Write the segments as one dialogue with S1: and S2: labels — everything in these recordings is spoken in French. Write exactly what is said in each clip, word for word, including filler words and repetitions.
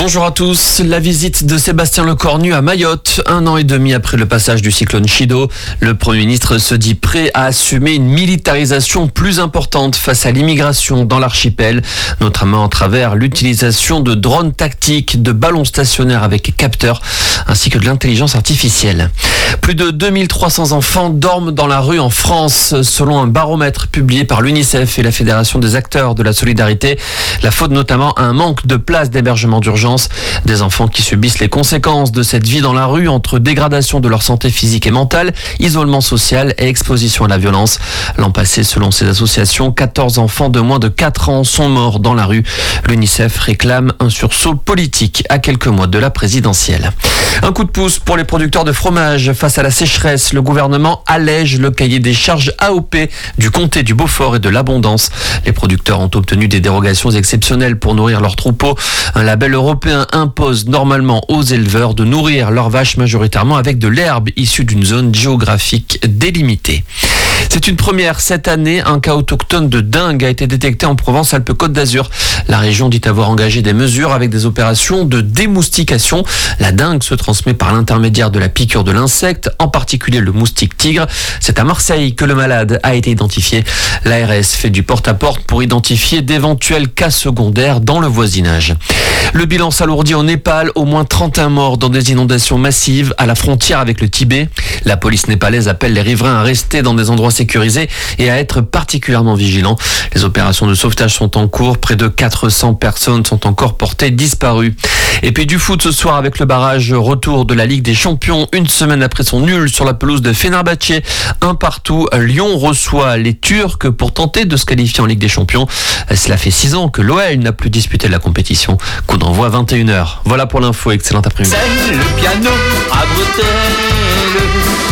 S1: Bonjour à tous. La visite de Sébastien Lecornu à Mayotte, un an et demi après le passage du cyclone Chido. Le Premier ministre se dit prêt à assumer une militarisation plus importante face à l'immigration dans l'archipel, notamment à travers l'utilisation de drones tactiques, de ballons stationnaires avec capteurs, ainsi que de l'intelligence artificielle. Plus de deux mille trois cents enfants dorment dans la rue en France, selon un baromètre publié par l'UNICEF et la Fédération des acteurs de la solidarité. La faute notamment à un manque de places d'hébergement d'urgence. Des enfants qui subissent les conséquences de cette vie dans la rue entre dégradation de leur santé physique et mentale, isolement social et exposition à la violence. L'an passé, selon ces associations, quatorze enfants de moins de quatre ans sont morts dans la rue. L'UNICEF réclame un sursaut politique à quelques mois de la présidentielle. Un coup de pouce pour les producteurs de fromage. Face à la sécheresse, le gouvernement allège le cahier des charges A O P du comté du Beaufort et de l'Abondance. Les producteurs ont obtenu des dérogations exceptionnelles pour nourrir leurs troupeaux. Un label européen impose normalement aux éleveurs de nourrir leurs vaches majoritairement avec de l'herbe issue d'une zone géographique délimitée. C'est une première cette année, un cas autochtone de dengue a été détecté en Provence-Alpes-Côte d'Azur. La région dit avoir engagé des mesures avec des opérations de démoustication. La dengue se transmet par l'intermédiaire de la piqûre de l'insecte, en particulier le moustique tigre. C'est à Marseille que le malade a été identifié. L'A R S fait du porte-à-porte pour identifier d'éventuels cas secondaires dans le voisinage. Le bilan s'alourdit au Népal, au moins trente et un morts dans des inondations massives à la frontière avec le Tibet. La police népalaise appelle les riverains à rester dans des endroits sécurisés et à être particulièrement vigilants. Les opérations de sauvetage sont en cours. Près de quatre cents personnes sont encore portées disparues. Et puis du foot ce soir avec le barrage retour de la Ligue des Champions. Une semaine après son nul sur la pelouse de Fenerbahçe, un partout, Lyon reçoit les Turcs pour tenter de se qualifier en Ligue des Champions. Cela fait six ans que l'O L n'a plus disputé la compétition. Coup d'envoi à vingt et une heures. Voilà pour l'info. Excellent après-midi.
S2: C'est le piano à bretelles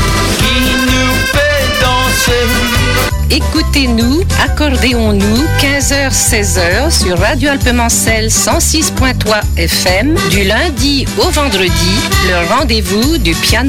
S2: qui nous fait danser.
S3: Écoutez-nous, accordéons-nous, quinze heures seize heures sur Radio Alpemancel cent six point trois F M, du lundi au vendredi, le rendez-vous du piano.